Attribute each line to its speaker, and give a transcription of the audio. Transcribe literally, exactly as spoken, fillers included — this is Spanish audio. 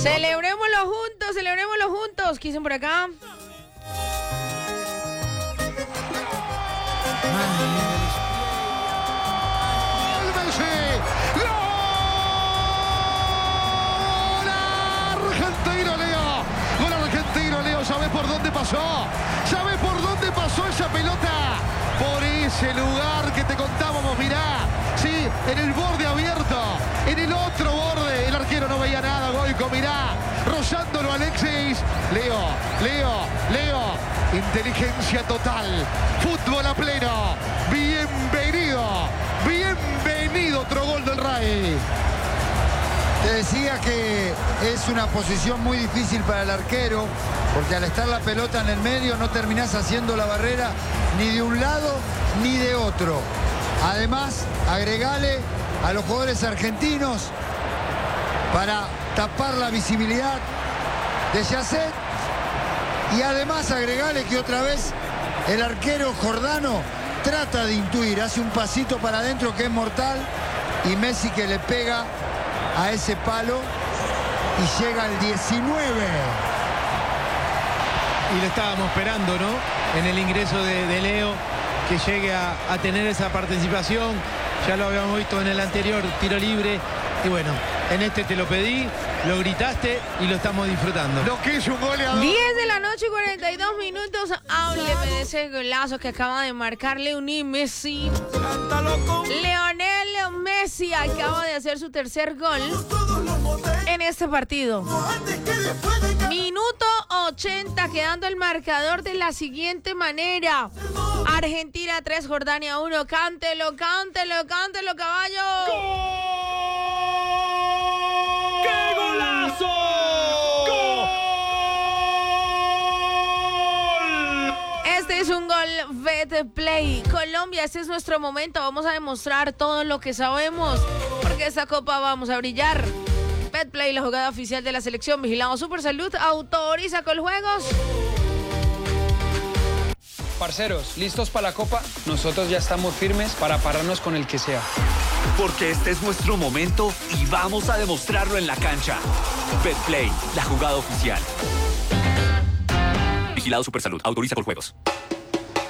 Speaker 1: Celebrémoslo juntos, celebrémoslo juntos. ¿Qué dicen por acá?
Speaker 2: ¿Sabés por dónde pasó? ¿Sabés por dónde pasó esa pelota? Por ese lugar que te contábamos, mirá. Sí, en el borde abierto. En el otro borde. El arquero no veía nada, Goico, mirá. Rozándolo Alexis. Leo, Leo, Leo. Inteligencia total. Fútbol a pleno. Bienvenido. Bienvenido. Otro gol del Ray.
Speaker 3: Te decía que es una posición muy difícil para el arquero, porque al estar la pelota en el medio no terminás haciendo la barrera ni de un lado ni de otro. Además, agregale a los jugadores argentinos para tapar la visibilidad de Yacet, y además agregale que otra vez el arquero Jordano trata de intuir, hace un pasito para adentro que es mortal, y Messi que le pega a ese palo y llega al diecinueve.
Speaker 4: Y lo estábamos esperando, ¿no? En el ingreso de, de Leo, que llegue a, a tener esa participación. Ya lo habíamos visto en el anterior tiro libre. Y bueno, en este te lo pedí, lo gritaste y lo estamos disfrutando.
Speaker 2: Lo que es un goleador.
Speaker 1: diez de la noche, cuarenta y dos minutos. Hábleme de ese golazo que acaba de marcar Lionel Messi. Lionel Messi acaba de hacer su tercer gol en este partido. Minuto ochenta, quedando el marcador de la siguiente manera. Argentina tres, Jordania uno. Cántelo, cántelo, cántelo, caballo.
Speaker 5: ¡Gol! ¡Qué golazo! ¡Gol!
Speaker 1: Este es un gol Betplay. Colombia, este es nuestro momento. Vamos a demostrar todo lo que sabemos, porque esta copa vamos a brillar. Betplay, la jugada oficial de la selección. Vigilado Supersalud, autoriza con juegos.
Speaker 6: Parceros, ¿listos para la copa? Nosotros ya estamos firmes para pararnos con el que sea.
Speaker 7: Porque este es nuestro momento y vamos a demostrarlo en la cancha. Betplay, la jugada oficial. Vigilado Supersalud, autoriza con juegos.